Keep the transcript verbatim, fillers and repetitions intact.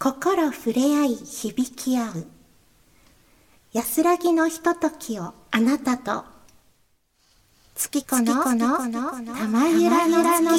心触れ合い響き合う。安らぎのひとときをあなたと。月子の玉ゆらの月。